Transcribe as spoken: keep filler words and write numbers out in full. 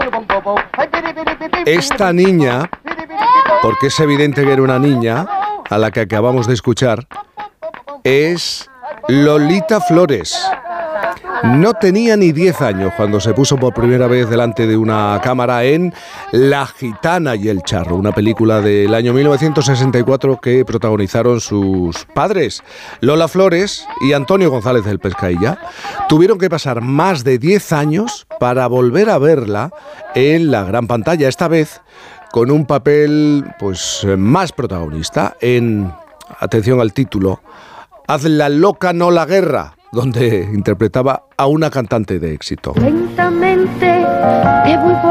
Esta niña, porque es evidente que era una niña, a la que acabamos de escuchar, es Lolita Flores. No tenía ni diez años cuando se puso por primera vez delante de una cámara en La gitana y el charro, una película del año mil novecientos sesenta y cuatro que protagonizaron sus padres, Lola Flores y Antonio González del Pescailla. Tuvieron que pasar más de diez años para volver a verla en la gran pantalla, esta vez con un papel pues más protagonista en, atención al título, Haz la loca no la guerra, donde interpretaba a una cantante de éxito. Lentamente te voy